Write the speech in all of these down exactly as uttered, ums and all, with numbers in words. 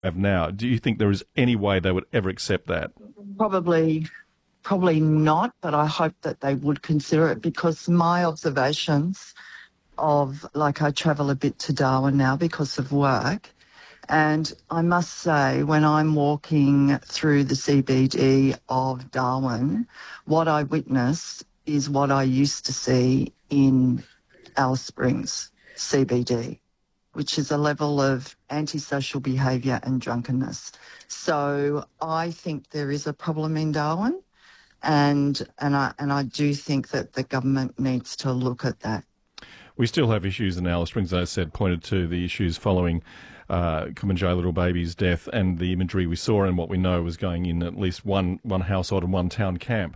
have now. Do you think there is any way they would ever accept that? Probably, probably not, but I hope that they would consider it, because my observations of, like, I travel a bit to Darwin now because of work, and I must say, when I'm walking through the C B D of Darwin, what I witness is what I used to see in Alice Springs C B D, which is a level of antisocial behaviour and drunkenness. So I think there is a problem in Darwin, and and I and I do think that the government needs to look at that. We still have issues in Alice Springs, as I said, pointed to the issues following uh, Kumanjayi little baby's death and the imagery we saw and what we know was going in at least one, one household and one town camp.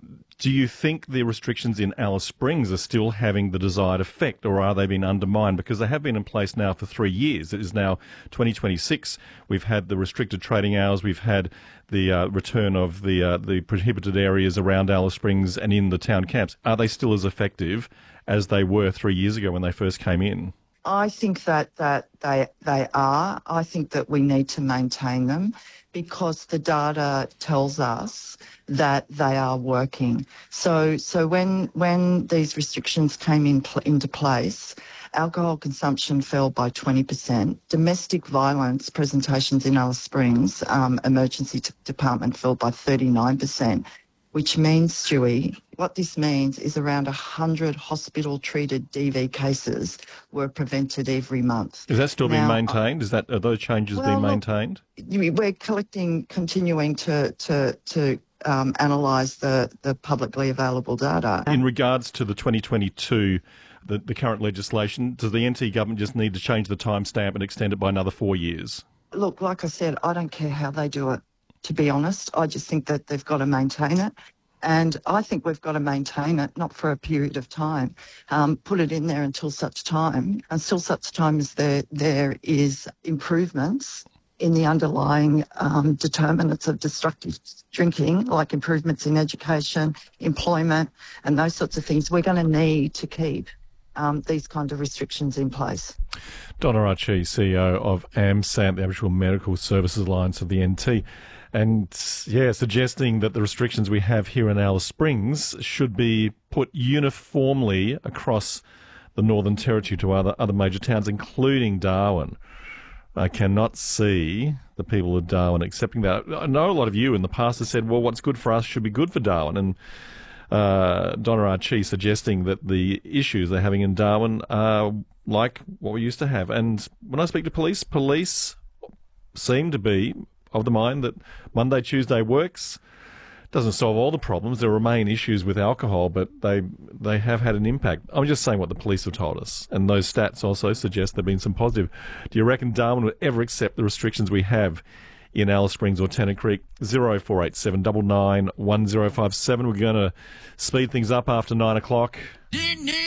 Do you think the restrictions in Alice Springs are still having the desired effect, or are they being undermined? Because they have been in place now for three years. It is now twenty twenty-six. We've had the restricted trading hours. We've had the uh, return of the uh, the prohibited areas around Alice Springs and in the town camps. Are they still as effective as they were three years ago when they first came in? I think that, that they they are. I think that we need to maintain them, because the data tells us that they are working. So so when when these restrictions came in pl- into place, alcohol consumption fell by twenty percent. Domestic violence presentations in Alice Springs um, emergency t- department fell by thirty-nine percent. Which means, Stewie, what this means is around one hundred hospital-treated D V cases were prevented every month. Is that still now, being maintained? Is that, are those changes well, being maintained? Look, we're collecting, continuing to to to um, analyse the, the publicly available data. In regards to the twenty twenty-two, the, the current legislation, does the N T government just need to change the timestamp and extend it by another four years? Look, like I said, I don't care how they do it. To be honest, I just think that they've got to maintain it. And I think we've got to maintain it, not for a period of time. Um, put it in there until such time, until such time as there, there is improvements in the underlying um, determinants of destructive drinking, like improvements in education, employment, and those sorts of things. We're going to need to keep um, these kind of restrictions in place. Donna Archie, C E O of AMSANT, the Aboriginal Medical Services Alliance of the N T. And, yeah, suggesting that the restrictions we have here in Alice Springs should be put uniformly across the Northern Territory to other, other major towns, including Darwin. I cannot see the people of Darwin accepting that. I know a lot of you in the past have said, well, what's good for us should be good for Darwin. And uh, Donna Archie suggesting that the issues they're having in Darwin are like what we used to have. And when I speak to police, police seem to be of the mind that Monday, Tuesday works. Doesn't solve all the problems. There remain issues with alcohol, but they they have had an impact. I'm just saying what the police have told us. And those stats also suggest there have been some positive. Do you reckon Darwin would ever accept the restrictions we have in Alice Springs or Tennant Creek? zero four eight seven nine nine one zero five seven. We're going to speed things up after nine o'clock.